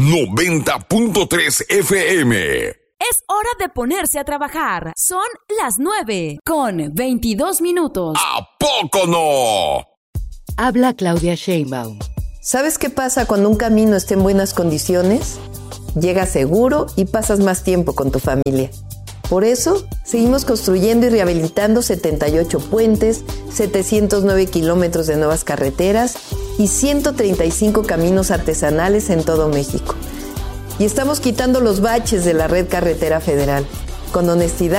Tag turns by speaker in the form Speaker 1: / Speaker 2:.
Speaker 1: 90.3 FM.
Speaker 2: Es hora de ponerse a trabajar. Son las 9:22.
Speaker 1: ¿A poco no?
Speaker 3: Habla Claudia Sheinbaum.
Speaker 4: ¿Sabes qué pasa cuando un camino está en buenas condiciones? Llegas seguro y pasas más tiempo con tu familia. Por eso, seguimos construyendo y rehabilitando 78 puentes, 709 kilómetros de nuevas carreteras y 135 caminos artesanales en todo México. Y estamos quitando los baches de la red carretera federal. Con honestidad